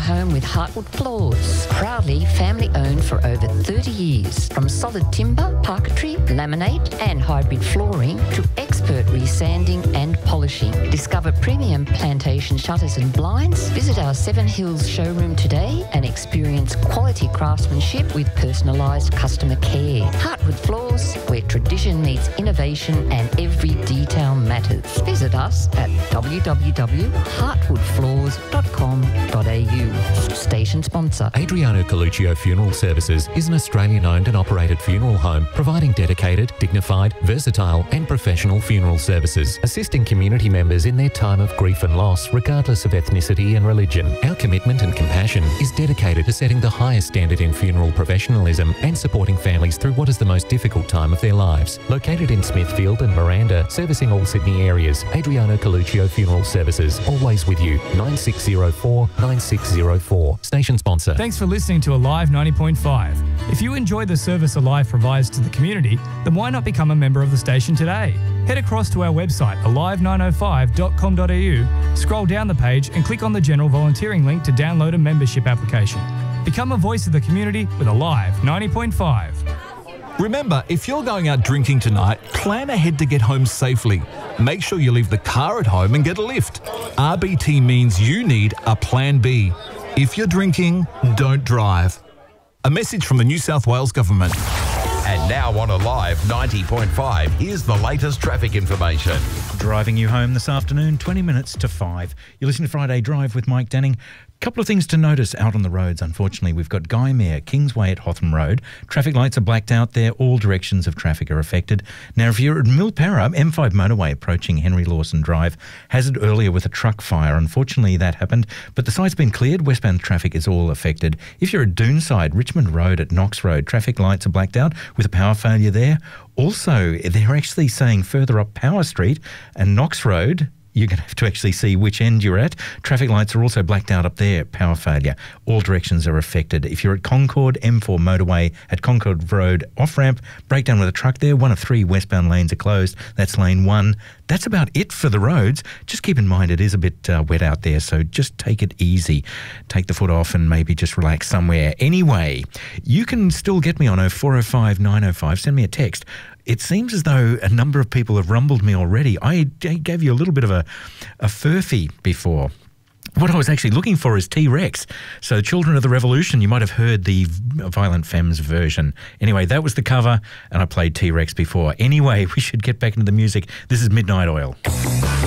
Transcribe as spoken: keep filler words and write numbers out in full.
home with Heartwood Floors. Proudly family-owned for over thirty years. From solid timber, parquetry, laminate and hybrid flooring to expert resanding and polishing. Discover premium plantation shutters and blinds. Visit our Seven Hills showroom today and experience quality craftsmanship with personalised customer care. Heartwood Floors, where tradition meets innovation and every detail matters. Visit us at w w w dot heartwood floors dot com dot a u. Station sponsor. Adriano Coluccio Funeral Services is an Australian-owned and operated funeral home providing dedicated, dignified, versatile and professional funeral services, assisting community members in their time of grief and loss regardless of ethnicity and religion. Our commitment and compassion is dedicated to setting the highest standard in funeral professionalism and supporting families through what is the most difficult time of their lives. Located in Smithfield and Miranda, servicing all Sydney areas, Adriano Coluccio Funeral Services, always with you. nine six zero four nine six zero four. Station sponsor. Thanks for listening to Alive ninety point five. If you enjoy the service Alive provides to the community, then why not become a member of the station today? Head across to our website alive nine oh five dot com dot a u, scroll down the page and click on the general volunteering link to download a membership application. Become a voice of the community with Alive ninety point five. Remember, if you're going out drinking tonight, plan ahead to get home safely. Make sure you leave the car at home and get a lift. R B T means you need a plan B. If you're drinking, don't drive. A message from the New South Wales Government. And now on Alive ninety point five, here's the latest traffic information. Driving you home this afternoon, twenty minutes to five. You're listening to Friday Drive with Mike Danning. Couple of things to notice out on the roads. Unfortunately, we've got Guy Mayor, Kingsway at Hotham Road. Traffic lights are blacked out there. All directions of traffic are affected. Now, if you're at Milpara, M five motorway approaching Henry Lawson Drive, hazard earlier with a truck fire. Unfortunately, that happened, but the site's been cleared. Westbound traffic is all affected. If you're at Doonside, Richmond Road at Knox Road, traffic lights are blacked out with a power failure there. Also, they're actually saying further up Power Street and Knox Road, you're going to have to actually see which end you're at. Traffic lights are also blacked out up there, power failure. All directions are affected. If you're at Concord, M four motorway at Concord Road off-ramp, breakdown with a truck there. One of three westbound lanes are closed. That's lane one. That's about it for the roads. Just keep in mind it is a bit uh, wet out there, so just take it easy. Take the foot off and maybe just relax somewhere. Anyway, you can still get me on oh four oh five nine oh five. Send me a text. It seems as though a number of people have rumbled me already. I gave you a little bit of a, a furphy before. What I was actually looking for is T-Rex. So Children of the Revolution, you might have heard the Violent Femmes version. Anyway, that was the cover, and I played T-Rex before. Anyway, we should get back into the music. This is Midnight Oil.